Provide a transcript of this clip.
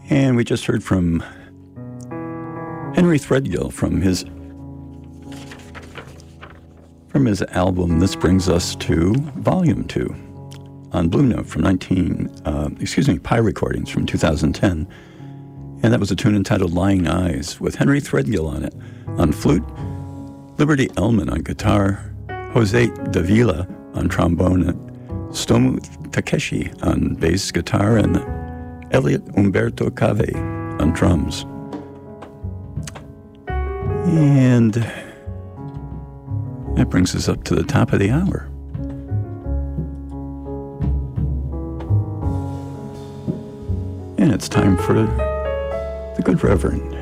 And we just heard from Henry Threadgill from his album This Brings Us to Volume 2 on Blue Note from Pi Recordings from 2010. And that was a tune entitled Lying Eyes with Henry Threadgill on it. On flute, Liberty Ellman on guitar, Jose Davila on trombone, Stomu Takeshi on bass guitar, and Elliot Umberto Cave on drums. And that brings us up to the top of the hour. And it's time for the Good Reverend.